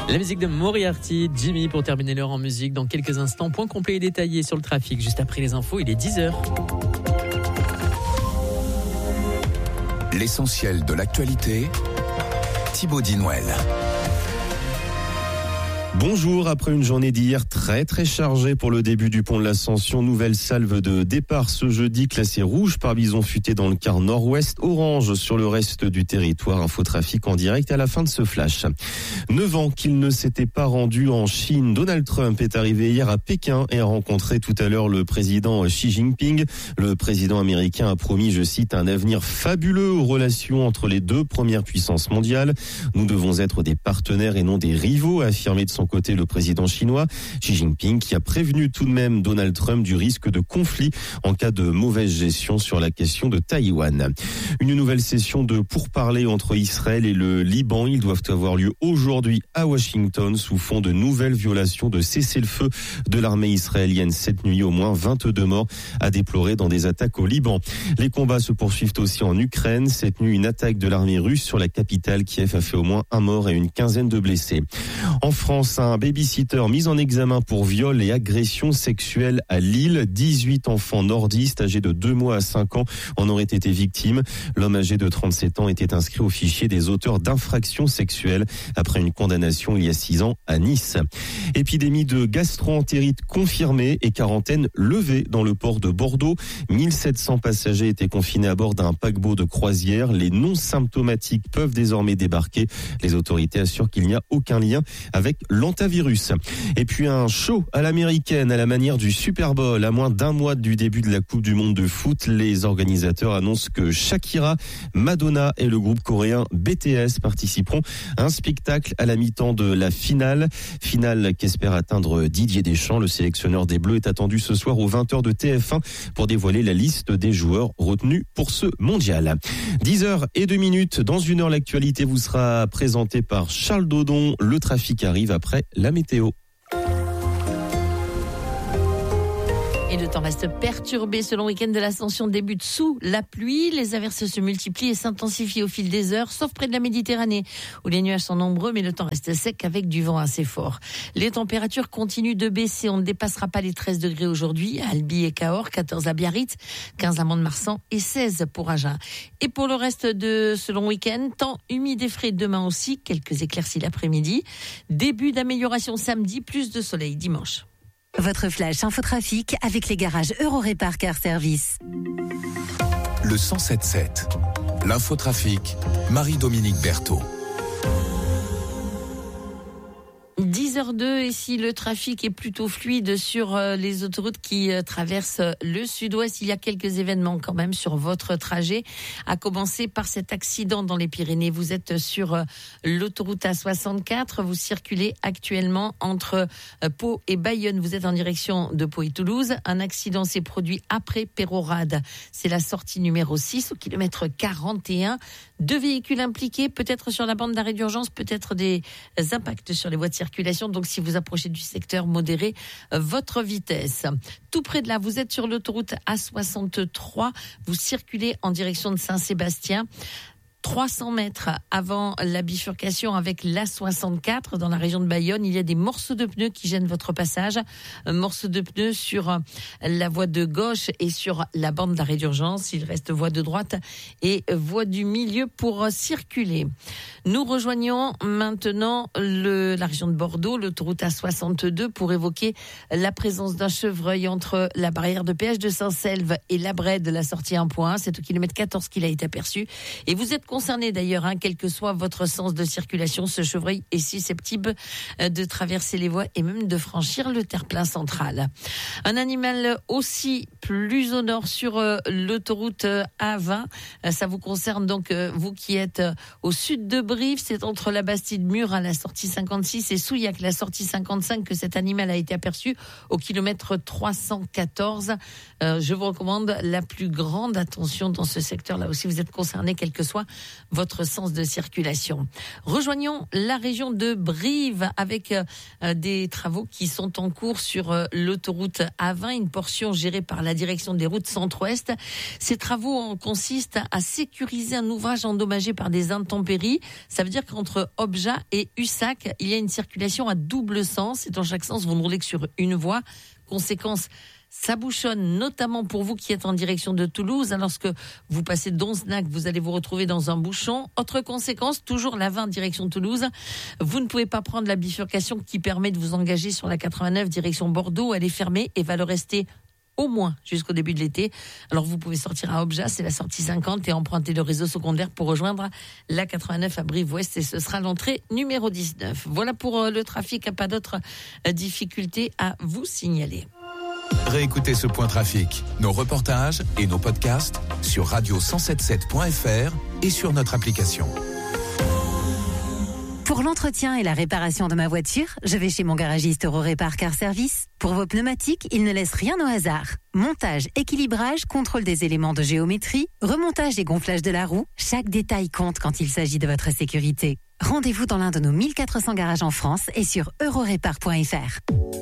La musique de Moriarty, Jimmy pour terminer l'heure en musique. Dans quelques instants, point complet et détaillé sur le trafic. Juste après les infos, il est 10h. L'essentiel de l'actualité, Thibaut Dinouel. Bonjour, après une journée d'hier très chargée pour le début du pont de l'Ascension, nouvelle salve de départ ce jeudi, classée rouge par bison futé dans le quart nord-ouest, orange sur le reste du territoire. Infotrafic en direct à la fin de ce flash. 9 ans qu'il ne s'était pas rendu en Chine. Donald Trump est arrivé hier à Pékin et a rencontré tout à l'heure le président Xi Jinping. Le président américain a promis, je cite, un avenir fabuleux aux relations entre les deux premières puissances mondiales. Nous devons être des partenaires et non des rivaux, a affirmé de son côté le président chinois. Xi Jinping qui a prévenu tout de même Donald Trump du risque de conflit en cas de mauvaise gestion sur la question de Taïwan. Une nouvelle session de pourparlers entre Israël et le Liban. Ils doivent avoir lieu aujourd'hui à Washington sous fond de nouvelles violations de cessez-le-feu de l'armée israélienne. Cette nuit, au moins 22 morts à déplorer dans des attaques au Liban. Les combats se poursuivent aussi en Ukraine. Cette nuit, une attaque de l'armée russe sur la capitale Kiev a fait au moins un mort et une quinzaine de blessés. En France, un babysitter mis en examen pour viol et agression sexuelle à Lille. 18 enfants nordistes âgés de 2 mois à 5 ans en auraient été victimes. L'homme âgé de 37 ans était inscrit au fichier des auteurs d'infractions sexuelles après une condamnation il y a 6 ans à Nice. Épidémie de gastro-entérite confirmée et quarantaine levée dans le port de Bordeaux. 1700 passagers étaient confinés à bord d'un paquebot de croisière. Les non-symptomatiques peuvent désormais débarquer. Les autorités assurent qu'il n'y a aucun lien avec l'antavirus. Et puis un show à l'américaine à la manière du Super Bowl. À moins d'un mois du début de la Coupe du Monde de foot, les organisateurs annoncent que Shakira, Madonna et le groupe coréen BTS participeront à un spectacle à la mi-temps de la finale. Finale qu'espère atteindre Didier Deschamps. Le sélectionneur des Bleus est attendu ce soir aux 20h de TF1 pour dévoiler la liste des joueurs retenus pour ce mondial. 10h02. Dans une heure, l'actualité vous sera présentée par Charles Dodon. Le trafic arrive après la météo. Et le temps reste perturbé. Ce long week-end de l'Ascension débute sous la pluie. Les averses se multiplient et s'intensifient au fil des heures, sauf près de la Méditerranée, où les nuages sont nombreux, mais le temps reste sec avec du vent assez fort. Les températures continuent de baisser. On ne dépassera pas les 13 degrés aujourd'hui à Albi et Cahors, 14 à Biarritz, 15 à Mont-de-Marsan et 16 pour Agen. Et pour le reste de ce long week-end, temps humide et frais demain aussi, quelques éclaircies l'après-midi. Début d'amélioration samedi, plus de soleil dimanche. Votre flash infotrafic avec les garages Eurorépar Car Service. Le 107.7. L'infotrafic, Marie-Dominique Berthaud. 10h02 et si le trafic est plutôt fluide sur les autoroutes qui traversent le sud-ouest, il y a quelques événements quand même sur votre trajet, à commencer par cet accident dans les Pyrénées. Vous êtes sur l'autoroute A64, vous circulez actuellement entre Pau et Bayonne, vous êtes en direction de Pau et Toulouse. Un accident s'est produit après Pérorade, c'est la sortie numéro 6 au kilomètre 41. 2 véhicules impliqués, peut-être sur la bande d'arrêt d'urgence, peut-être des impacts sur les voies de circulation. Donc, si vous approchez du secteur, modérez votre vitesse. Tout près de là, vous êtes sur l'autoroute A63. Vous circulez en direction de Saint-Sébastien. 300 mètres avant la bifurcation avec l'A64 dans la région de Bayonne, il y a des morceaux de pneus qui gênent votre passage. Morceaux de pneus sur la voie de gauche et sur la bande d'arrêt d'urgence. Il reste voie de droite et voie du milieu pour circuler. Nous rejoignons maintenant la région de Bordeaux, l'autoroute A62 pour évoquer la présence d'un chevreuil entre la barrière de péage de Saint-Selve et la Brède, la sortie 1.1. C'est au kilomètre 14 qu'il a été aperçu. Et vous êtes concerné d'ailleurs, quel que soit votre sens de circulation, ce chevreuil est susceptible de traverser les voies et même de franchir le terre-plein central. Un animal aussi plus au nord sur l'autoroute A20, ça vous concerne donc vous qui êtes au sud de Brive, c'est entre la Bastide-Mur à la sortie 56 et Souillac, la sortie 55, que cet animal a été aperçu au kilomètre 314. Je vous recommande la plus grande attention dans ce secteur, là aussi vous êtes concerné, quel que soit votre sens de circulation. Rejoignons la région de Brive avec des travaux qui sont en cours sur l'autoroute A20, une portion gérée par la direction des routes centre-ouest. Ces travaux consistent à sécuriser un ouvrage endommagé par des intempéries. Ça veut dire qu'entre Objat et Ussac, il y a une circulation à double sens et dans chaque sens, vous ne roulez que sur une voie. Conséquence, ça bouchonne, notamment pour vous qui êtes en direction de Toulouse. Lorsque vous passez d'Onzenac, vous allez vous retrouver dans un bouchon. Autre conséquence, toujours la 20 direction Toulouse. Vous ne pouvez pas prendre la bifurcation qui permet de vous engager sur la 89 direction Bordeaux. Elle est fermée et va le rester au moins jusqu'au début de l'été. Alors vous pouvez sortir à Objat, c'est la sortie 50 et emprunter le réseau secondaire pour rejoindre la 89 à Brive-Ouest et ce sera l'entrée numéro 19. Voilà pour le trafic, pas d'autres difficultés à vous signaler. Réécoutez ce point trafic, nos reportages et nos podcasts sur radio177.fr et sur notre application. Pour l'entretien et la réparation de ma voiture, je vais chez mon garagiste Eurorépar Car Service. Pour vos pneumatiques, il ne laisse rien au hasard. Montage, équilibrage, contrôle des éléments de géométrie, remontage et gonflage de la roue, chaque détail compte quand il s'agit de votre sécurité. Rendez-vous dans l'un de nos 1400 garages en France et sur eurorépar.fr.